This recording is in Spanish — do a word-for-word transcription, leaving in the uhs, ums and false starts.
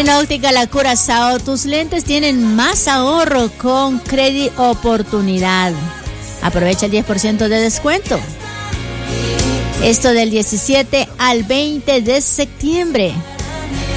En Óptica La Curazao, tus lentes tienen más ahorro con Credit Oportunidad. Aprovecha el diez por ciento de descuento. Esto del diecisiete al veinte de septiembre.